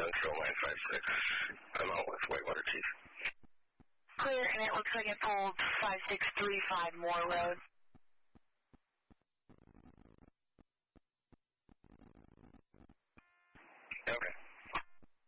Trail 956. I'm out with Whitewater Chief. Clear, and it looks like it pulled 5635 Moore Road. Okay.